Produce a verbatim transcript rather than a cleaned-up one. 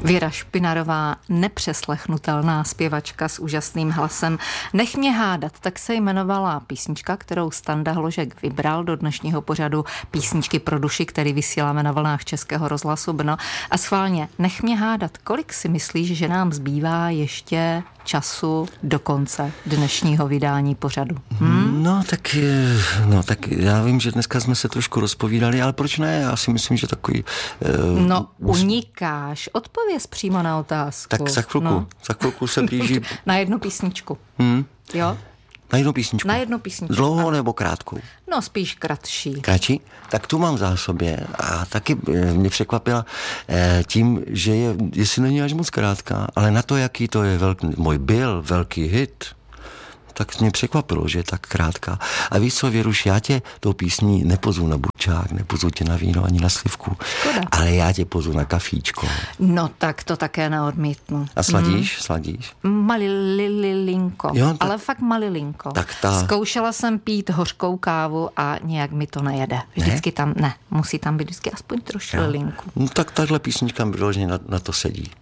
Věra Špinarová, nepřeslechnutelná zpěvačka s úžasným hlasem. Nech mě hádat, tak se jmenovala písnička, kterou Standa Hložek vybral do dnešního pořadu Písničky pro duši, který vysíláme na vlnách Českého rozhlasu Brno. A schválně, nech mě hádat, kolik si myslíš, že nám zbývá ještě času do konce dnešního vydání pořadu? Hm? No, tak, no, tak já vím, že dneska jsme se trošku rozpovídali, ale proč ne? Já si myslím, že takový... Uh, no, unikáš. Odpověz přímo na otázku. Tak za chvilku, no. za chvilku se blíží... Na jednu písničku. Hmm? Jo? Na jednu písničku. Na jednu písničku. Dlouhou nebo krátkou? No, spíš kratší. Kratší? Tak tu mám v zásobě a taky mě překvapila eh, tím, že je, jestli není až moc krátká, ale na to, jaký to je velký, můj byl velký hit, tak mě překvapilo, že je tak krátká. A víš co, Věruš, já tě tou písní nepozvu na bučák, nepozvu tě na víno ani na slivku, Škoda. Ale já tě pozvu na kafíčko. No tak to také neodmítnu. A sladíš? Hmm. Sladíš? Malilinko. Jo, tak, ale fakt malilinko. Tak ta... Zkoušela jsem pít hořkou kávu a nějak mi to nejede. Vždycky ne? tam, ne, musí tam být vždycky aspoň trošku linku. No tak tahle písnička vyloženě na, na to sedí.